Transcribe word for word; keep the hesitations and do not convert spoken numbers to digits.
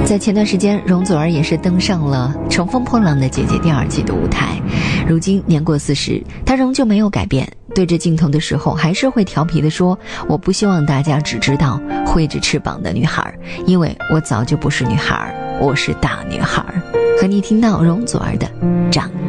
在前段时间，容祖儿也是登上了《乘风破浪的姐姐》第二季的舞台。如今年过四十，她仍旧没有改变，对着镜头的时候还是会调皮地说，我不希望大家只知道挥着翅膀的女孩，因为我早就不是女孩，我是大女孩。和你听到容祖儿的长